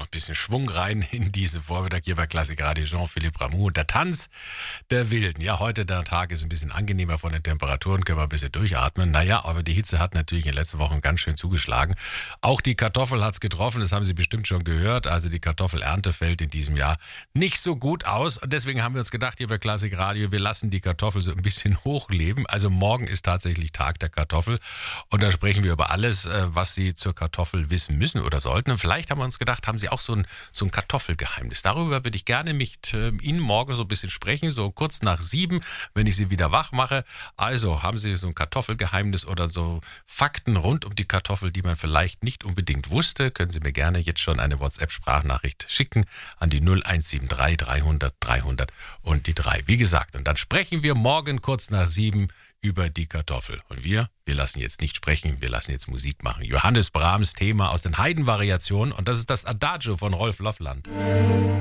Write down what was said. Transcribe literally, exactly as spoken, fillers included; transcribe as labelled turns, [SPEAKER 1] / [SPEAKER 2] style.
[SPEAKER 1] ein bisschen Schwung rein in diesen Vormittag hier bei Klassik Radio. Jean-Philippe Rameau und der Tanz der Wilden. Ja, heute der Tag ist ein bisschen angenehmer von den Temperaturen, können wir ein bisschen durchatmen. Naja, aber die Hitze hat natürlich in den letzten Wochen ganz schön zugeschlagen. Auch die Kartoffel hat es getroffen, das haben Sie bestimmt schon gehört. Also die Kartoffelernte fällt in diesem Jahr nicht so gut aus. Und deswegen haben wir uns gedacht, hier bei Klassik Radio, wir lassen die Kartoffel so ein bisschen hochleben. Also morgen ist tatsächlich Tag der Kartoffel. Und da sprechen wir über alles, was Sie zur Kartoffel wissen müssen oder sollten. Und vielleicht haben wir uns gedacht, haben Sie auch so ein, so ein Kartoffelgeheimnis. Darüber würde ich gerne mit äh, Ihnen morgen so ein bisschen sprechen, so kurz nach sieben, wenn ich Sie wieder wach mache. Also, haben Sie so ein Kartoffelgeheimnis oder so Fakten rund um die Kartoffel, die man vielleicht nicht unbedingt wusste, können Sie mir gerne jetzt schon eine WhatsApp-Sprachnachricht schicken an die null eins sieben drei dreihundert dreihundert und die drei. Wie gesagt, und dann sprechen wir morgen kurz nach sieben über die Kartoffel. Und wir, wir lassen jetzt nicht sprechen, wir lassen jetzt Musik machen. Johannes Brahms Thema aus den Haydn-Variationen und das ist das Adagio von Rolf Loffland.